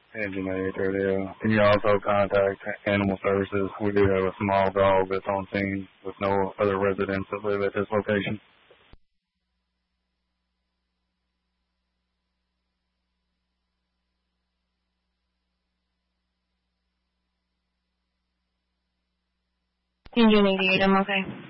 Enginator there. Can you also contact Animal Services? We do have a small dog that's on scene with no other residents that live at this location. Engine 88, I'm okay.